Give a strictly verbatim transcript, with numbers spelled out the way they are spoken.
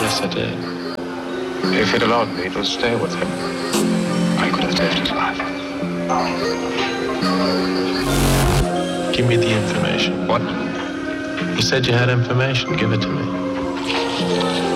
Yes, I did. If it allowed me to stay with him, I could have saved his life. Give me the information. What? You said you had information. Give it to me.